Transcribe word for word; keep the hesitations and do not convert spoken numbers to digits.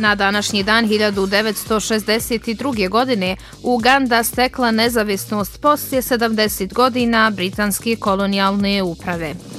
Na današnji dan hiljadu devetsto šezdeset druge. godine Uganda stekla nezavisnost poslije sedamdeset godina britanske kolonijalne uprave.